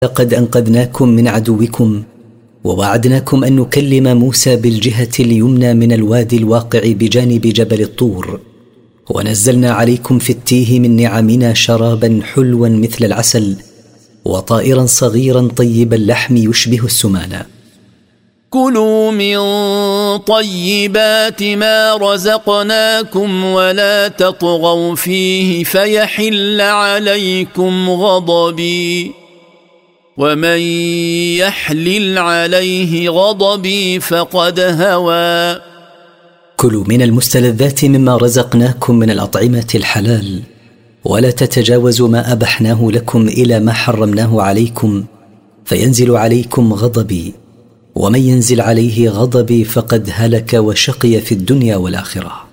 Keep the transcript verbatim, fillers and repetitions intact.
لقد أنقذناكم من عدوكم، ووعدناكم أن نكلم موسى بالجهة اليمنى من الوادي الواقع بجانب جبل الطور، ونزلنا عليكم في التيه من نعمنا شرابا حلوا مثل العسل، وطائرا صغيرا طيب اللحم يشبه السمانة. كلوا من طيبات ما رزقناكم ولا تطغوا فيه فيحل عليكم غضبي، ومن يحلل عليه غضبي فقد هوى. كلوا من المستلذات مما رزقناكم من الأطعمة الحلال، ولا تتجاوزوا ما أبحناه لكم إلى ما حرمناه عليكم فينزل عليكم غضبي، ومن ينزل عليه غضبي فقد هلك وشقي في الدنيا والآخرة.